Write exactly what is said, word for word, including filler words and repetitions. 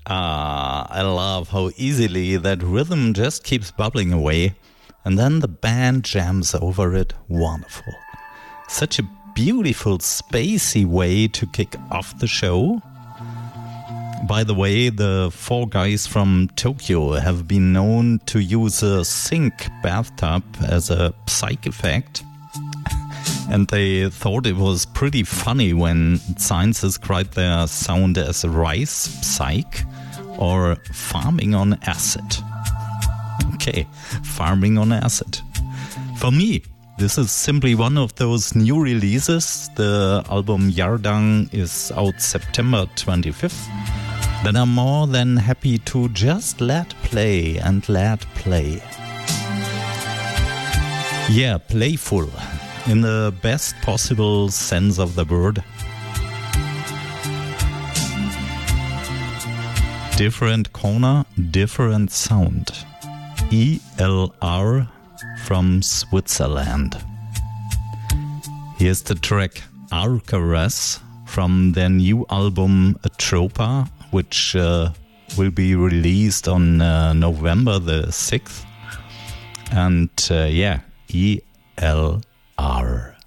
Ah, I love how easily that rhythm just keeps bubbling away, and then the band jams over it. Wonderful. Such a beautiful, spacey way to kick off the show. By the way, the four guys from Tokyo have been known to use a sink bathtub as a psych effect. And they thought it was pretty funny when Science described their sound as rice psych or farming on acid. Okay, farming on acid. For me, this is simply one of those new releases. The album Yardang is out September twenty-fifth. That I'm more than happy to just let play and let play. Yeah, playful. In the best possible sense of the word. Different corner, different sound. E L R from Switzerland. Here's the track Arcaras from their new album Atropa, which uh, will be released on uh, November the sixth. And uh, yeah, E L R.